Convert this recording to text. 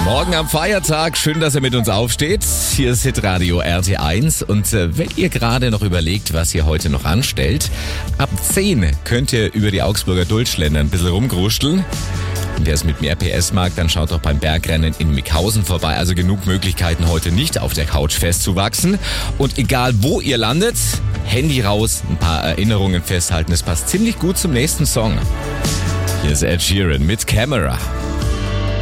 Morgen am Feiertag, schön, dass ihr mit uns aufsteht. Hier ist Hitradio RT1 und wenn ihr gerade noch überlegt, was ihr heute noch anstellt, ab 10 könnt ihr über die Augsburger Duldschländer ein bisschen rumgruscheln. Und wer es mit mehr PS mag, dann schaut doch beim Bergrennen in Mickhausen vorbei. Also genug Möglichkeiten, heute nicht auf der Couch festzuwachsen. Und egal wo ihr landet, Handy raus, ein paar Erinnerungen festhalten. Es passt ziemlich gut zum nächsten Song. Hier ist Ed Sheeran mit Camera.